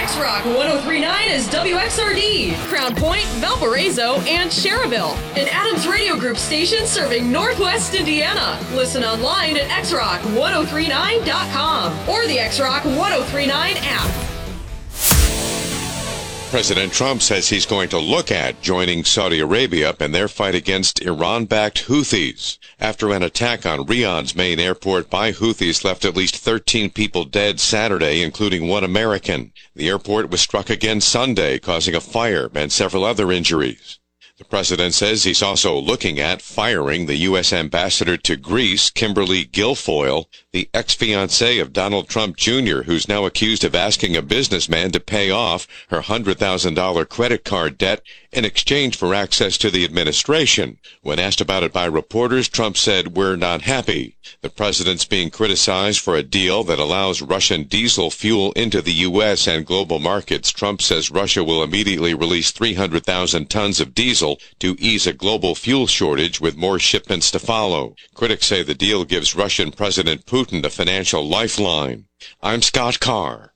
X-Rock 103.9 is WXRD, Crown Point, Valparaiso, and Cherryville. An Adams Radio Group station serving Northwest Indiana. Listen online at xrock1039.com or the X-Rock 1039 app. President Trump says he's going to look at joining Saudi Arabia in their fight against Iran-backed Houthis. After an attack on Riyadh's main airport by Houthis left at least 13 people dead Saturday, including one American. The airport was struck again Sunday, causing a fire and several other injuries. The president says he's also looking at firing the U.S. ambassador to Greece, Kimberly Guilfoyle, the ex-fiancée of Donald Trump Jr., who's now accused of asking a businessman to pay off her $100,000 credit card debt in exchange for access to the administration. When asked about it by reporters, Trump said, "We're not happy." The president's being criticized for a deal that allows Russian diesel fuel into the U.S. and global markets. Trump says Russia will immediately release 300,000 tons of diesel to ease a global fuel shortage, with more shipments to follow. Critics say the deal gives Russian President Putin a financial lifeline. I'm Scott Carr.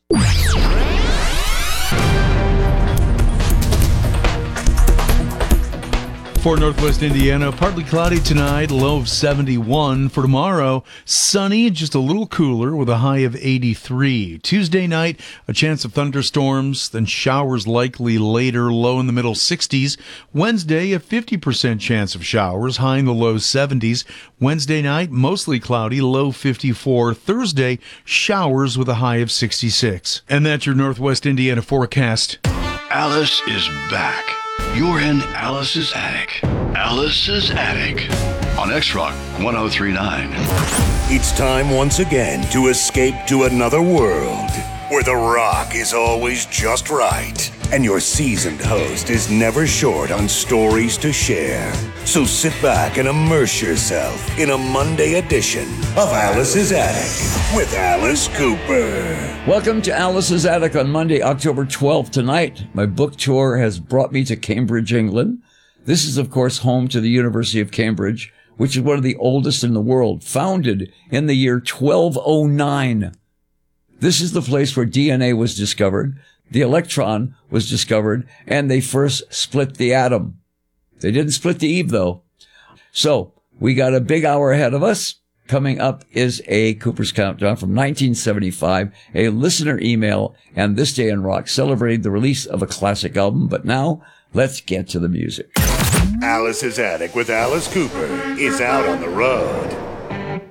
For Northwest Indiana, partly cloudy tonight, low of 71. For tomorrow, sunny, just a little cooler with a high of 83. Tuesday night, a chance of thunderstorms, then showers likely later, low in the middle 60s. Wednesday, a 50% chance of showers, high in the low 70s. Wednesday night, mostly cloudy, low 54. Thursday, showers with a high of 66. And that's your Northwest Indiana forecast. Alice is back. You're in Alice's Attic. Alice's Attic on X-Rock 103.9. It's time once again to escape to another world where the rock is always just right and your seasoned host is never short on stories to share. So sit back and immerse yourself in a Monday edition of Alice's Attic with Alice Cooper. Welcome to Alice's Attic on Monday, October 12th. Tonight, my book tour has brought me to Cambridge, England. This is, of course, home to the University of Cambridge, which is one of the oldest in the world, founded in the year 1209. This is the place where DNA was discovered, the electron was discovered, and they first split the atom. They didn't split the Eve, though. So, we got a big hour ahead of us. Coming up is a Cooper's Countdown from 1975, a listener email, and This Day in Rock celebrating the release of a classic album. But now, let's get to the music. Alice's Attic with Alice Cooper is out on the road.